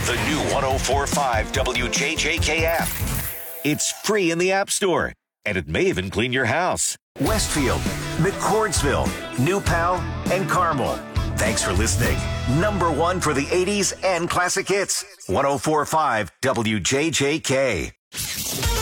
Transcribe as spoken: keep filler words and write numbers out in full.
The new one oh four point five W J J K app. It's free in the App Store, and it may even clean your house. Westfield, McCordsville, New Pal, and Carmel. Thanks for listening. Number one for the eighties and classic hits. one oh four point five W J J K.